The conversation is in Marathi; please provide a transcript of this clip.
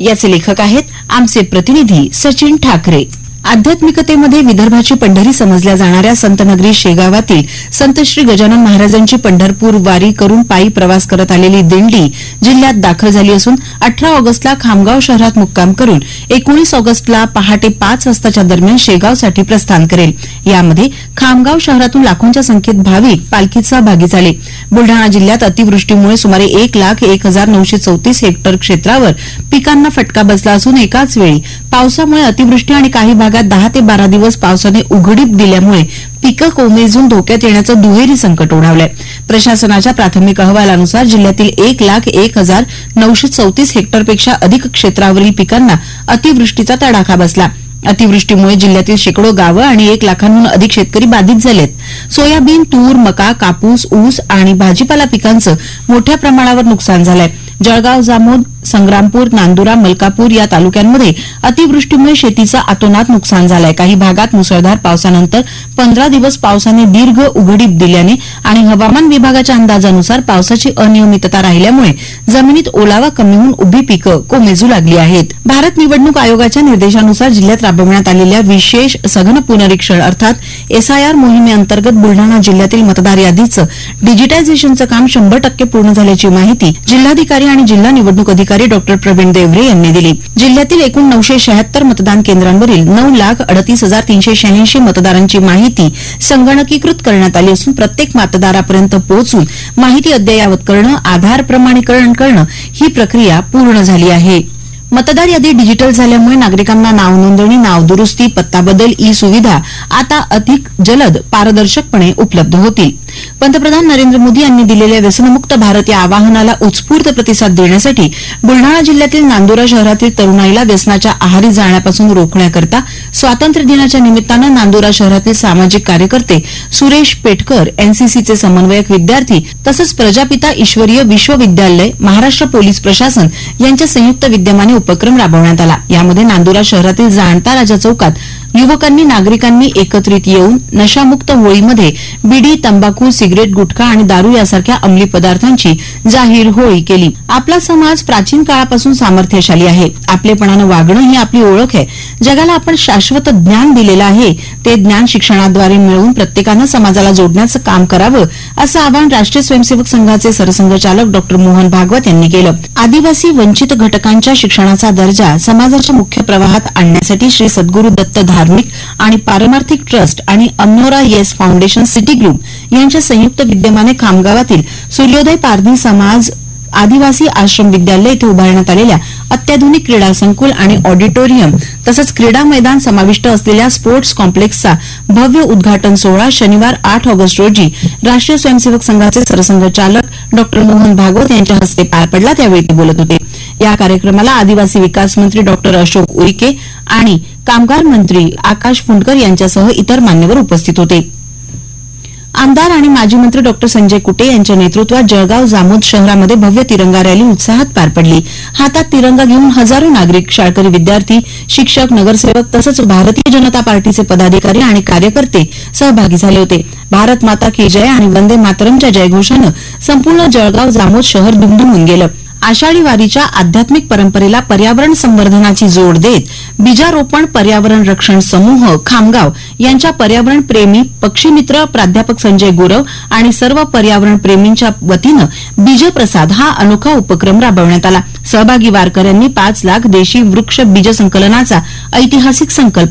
याचे लेखक आहेत आमचे प्रतिनिधी सचिन ठाकरे. आध्यात्मिकतेमध्ये विदर्भाची पंढरी समजल्या जाणाऱ्या संतनगरी शेगावातील संत श्री गजानन महाराजांची पंढरपूर वारी करून पायी प्रवास करत आलेली दिंडी जिल्ह्यात दाखल झाली असून 18 ऑगस्टला खामगाव शहरात मुक्काम करून 19 ऑगस्टला पहाटे 5 वाजताच्या दरम्यान शेगावसाठी प्रस्थान करेल. यामध्ये खामगाव शहरातून लाखोंच्या संख्येत भाविक पालखीत सहभागी झाले. बुलढाणा जिल्ह्यात अतिवृष्टीमुळे सुमारे 1,01,934 हेक्टर क्षेत्रावर पिकांना फटका बसला असून एकाच वेळी पावसामुळे अतिवृष्टी आणि काही भागात 10 ते 12 दिवस पावसाने उघडीप दिल्यामुळे पिकं कोमेजून धोक्यात येण्याचं दुहेरी संकट ओढावलंय. प्रशासनाच्या प्राथमिक अहवालानुसार जिल्ह्यातील 1,01,934 हेक्टरपेक्षा अधिक क्षेत्रावरील पिकांना अतिवृष्टीचा तडाखा बसला. अतिवृष्टीमुळे जिल्ह्यातील शेकडो गावं आणि 1 लाखांहून अधिक शेतकरी बाधित झालेत. सोयाबीन, तूर, मका, कापूस, ऊस आणि भाजीपाला पिकांचं मोठ्या प्रमाणावर नुकसान झालंय. जळगाव, जामोद, संग्रामपूर, नांदुरा, मलकापूर या तालुक्यांमध्ये अतिवृष्टीमुळे शेतीचं अतोनात नुकसान झालंय. काही भागात मुसळधार पावसानंतर 15 दिवस पावसाने दीर्घ उघडीप दिल्याने आणि हवामान विभागाच्या अंदाजानुसार पावसाची अनियमितता राहिल्यामुळे जमिनीत ओलावा कमी होऊन उभी पिकं कोमेजू लागली आहेत. भारत निवडणूक आयोगाच्या निर्देशानुसार जिल्ह्यात राबवण्यात आलेल्या विशेष सघन पुनरीक्षण अर्थात एसआयआर मोहिमेअंतर्गत बुलढाणा जिल्ह्यातील मतदार यादीचं डिजिटायझेशनचं काम 100% पूर्ण झाल्याची माहिती जिल्हाधिकारी आणि जिल्हा निवडणूक अधिकारी डॉ प्रवीण देवरे यांनी दिली. जिल्ह्यातील एकूण 976 मतदान केंद्रांवरील 9,38,386 मतदारांची माहिती संगणकीकृत करण्यात आली असून प्रत्येक मतदारापर्यंत पोहोचून माहिती अद्ययावत करणं, आधार प्रमाणीकरण करणं ही प्रक्रिया पूर्ण झाली आहे. मतदार यादी डिजिटल झाल्यामुळे नागरिकांना नाव नोंदणी, नाव दुरुस्ती, पत्ता बदल ई सुविधा आता अधिक जलद, पारदर्शकपणे उपलब्ध होतील. पंतप्रधान नरेंद्र मोदी यांनी दिलेल्या व्यसनमुक्त भारत या आवाहनाला उत्स्फूर्त प्रतिसाद देण्यासाठी बुलढाणा जिल्ह्यातील नांदुरा शहरातील तरुणाईला व्यसनाच्या आहारी जाण्यापासून रोखण्याकरता स्वातंत्र्य दिनाच्या निमित्तानं नांदुरा शहरातील सामाजिक कार्यकर्ते सुरेश पेटकर, एनसीसीचे समन्वयक विद्यार्थी तसंच प्रजापिता ईश्वरीय विश्वविद्यालय, महाराष्ट्र पोलीस प्रशासन यांच्या संयुक्त विद्यमाने उपक्रम राबवण्यात आला. यामध्ये नांदुरा शहरातील जाणता राजा चौकात युवकांनी नागरिकांनी एकत्रित येऊन नशामुक्त होळीमध्ये बिडी, तंबाखू, सिगरेट, गुटखा आणि दारू यासारख्या अंमली पदार्थांची जाहीर होळी केली. आपला समाज प्राचीन काळापासून सामर्थ्यशाली आहे. आपलेपणानं वागणं ही आपली ओळख आहे. जगाला आपण शाश्वत ज्ञान दिलेलं आहे. ते ज्ञान शिक्षणाद्वारे मिळवून प्रत्येकानं समाजाला जोडण्याचं काम करावं असं आवाहन राष्ट्रीय स्वयंसेवक संघाचे सरसंघचालक डॉ मोहन भागवत यांनी केलं. आदिवासी वंचित घटकांच्या शिक्षणाचा दर्जा समाजाच्या मुख्य प्रवाहात आणण्यासाठी श्री सद्गुरू दत्त धार्मिक आणि पारमार्थिक ट्रस्ट आणि अम्नोरा येस फाउंडेशन सिटी ग्रुप यांच्या संयुक्त विद्यमाने खामगावातील सूर्योदय पारधी समाज आदिवासी आश्रम विद्यालय इथे उभारण्यात आलेल्या अत्याधुनिक क्रीडा संकुल आणि ऑडिटोरियम तसंच क्रीडा मैदान समाविष्ट असलेल्या स्पोर्ट्स कॉम्प्लेक्सचा भव्य उद्घाटन सोहळा शनिवार 8 ऑगस्ट रोजी राष्ट्रीय स्वयंसेवक संघाचे सरसंघचालक डॉ मोहन भागवत यांच्या हस्ते पार पडला. त्यावेळी ते बोलत होते. या कार्यक्रमाला आदिवासी विकास मंत्री डॉ अशोक उईके आणि कामगार मंत्री आकाश फुंडकर यांच्यासह इतर मान्यवर उपस्थित होते. आमदार आणि माजी मंत्री डॉ संजय कुटे यांच्या नेतृत्वात जळगाव, जामोद शहरामध्ये भव्य तिरंगा रॅली उत्साहात पार पडली. हातात तिरंगा घेऊन हजारो नागरिक, शाळकरी विद्यार्थी, शिक्षक, नगरसेवक तसंच भारतीय जनता पार्टीचे पदाधिकारी आणि कार्यकर्ते सहभागी झाले होते. भारत माता की जय आणि वंदे मातरमच्या जयघोषानं संपूर्ण जळगाव, जामोद शहर दुमदुमून गेलं. आषाढी वारीच्या आध्यात्मिक परंपरेला पर्यावरण संवर्धनाची जोड देत बीजारोपण पर्यावरण रक्षण समूह खामगाव यांच्या पर्यावरण प्रेमी पक्षीमित्र प्राध्यापक संजय गुरव आणि सर्व पर्यावरण प्रेमींच्या वतीनं बीजप्रसाद हा अनोखा उपक्रम राबवण्यात आला. सहभागी वारकऱ्यांनी 5 लाख देशी वृक्ष बीज संकलनाचा ऐतिहासिक संकल्प